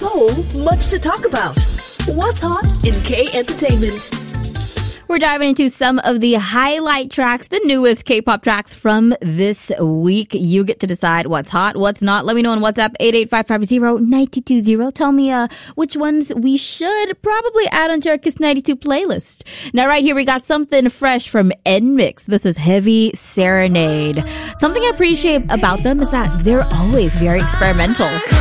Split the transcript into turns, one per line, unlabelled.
So much to talk about. What's hot in K Entertainment?
We're diving into some of the highlight tracks, the newest K-pop tracks from this week. You get to decide what's hot, what's not. Let me know on WhatsApp, 88550-920. Tell me which ones we should probably add onto our Kiss 92 playlist. Now, right here, we got something fresh from NMIXX. This is Heavy Serenade. Something I appreciate about them is that they're always very experimental.